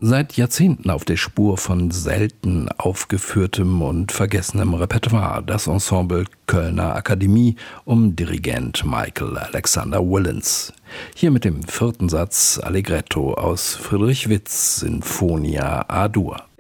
Seit Jahrzehnten auf der Spur von selten aufgeführtem und vergessenem Repertoire, das Ensemble Kölner Akademie um Dirigent Michael Alexander Willens. Hier mit dem 4. Satz Allegretto aus Friedrich Witz' Sinfonia A-Dur.